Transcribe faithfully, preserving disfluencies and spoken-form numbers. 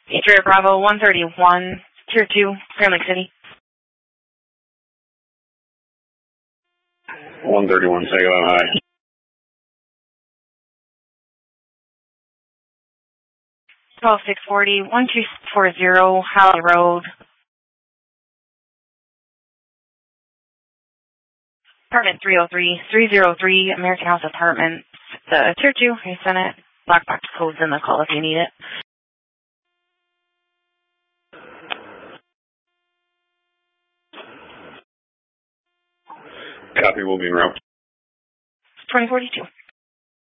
Patriot Bravo one thirty-one, Tier two, Grand Lake City. one thirty-one, Saginaw High. twelve six forty, one two four zero, Howley Road. Apartment three oh three, three oh three, American House Apartments. The Tier two, I sent it. Black box code's in the call if you need it. Copy, will be en route. twenty forty-two.